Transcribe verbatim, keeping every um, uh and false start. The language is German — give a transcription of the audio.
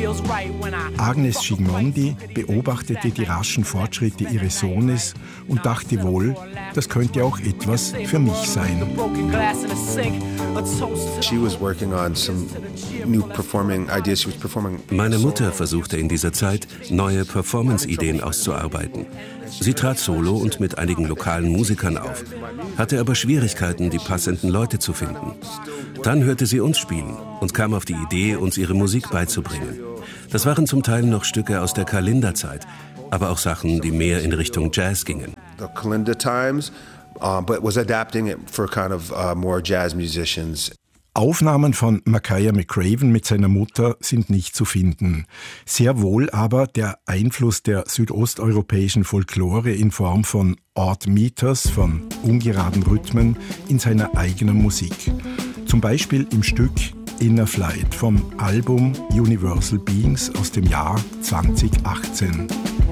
Agnes Gigmondi beobachtete die raschen Fortschritte ihres Sohnes und dachte wohl, das könnte auch etwas für mich sein. Meine Mutter versuchte in dieser Zeit, neue Performance-Ideen auszuarbeiten. Sie trat solo und mit einigen lokalen Musikern auf, hatte aber Schwierigkeiten, die passenden Leute zu finden. Dann hörte sie uns spielen und kam auf die Idee, uns ihre Musik beizubringen. Das waren zum Teil noch Stücke aus der Kalinda-Zeit, aber auch Sachen, die mehr in Richtung Jazz gingen. The Kalinda times, uh, but was adapting it for kind of uh, more jazz musicians. Aufnahmen von Makaya McCraven mit seiner Mutter sind nicht zu finden. Sehr wohl aber der Einfluss der südosteuropäischen Folklore in Form von Odd Meters, von ungeraden Rhythmen, in seiner eigenen Musik. Zum Beispiel im Stück Inner Flight vom Album Universal Beings aus dem Jahr zwanzig achtzehn.